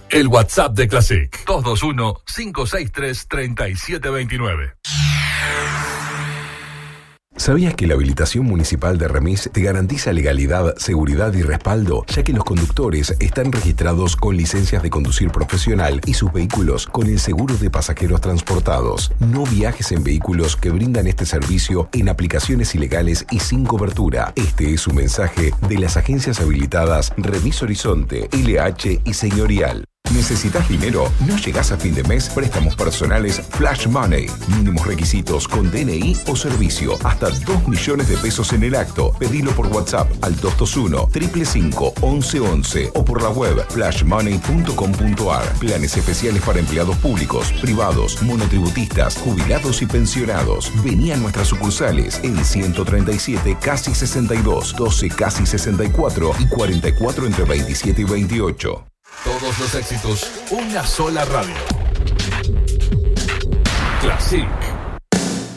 El WhatsApp de Classic. 221-563-3729. ¿Sabías que la habilitación municipal de Remis te garantiza legalidad, seguridad y respaldo, ya que los conductores están registrados con licencias de conducir profesional y sus vehículos con el seguro de pasajeros transportados? No viajes en vehículos que brindan este servicio en aplicaciones ilegales y sin cobertura. Este es un mensaje de las agencias habilitadas Remis Horizonte, LH y Señorial. ¿Necesitas dinero? ¿No llegás a fin de mes? Préstamos personales Flash Money. Mínimos requisitos con DNI o servicio. Hasta 2 millones de pesos en el acto. Pedilo por WhatsApp al 221-555-1111 o por la web flashmoney.com.ar. Planes especiales para empleados públicos, privados, monotributistas, jubilados y pensionados. Vení a nuestras sucursales en 137 casi 62, 12 casi 64 y 44 entre 27 y 28. Todos los éxitos, una sola radio. Classic.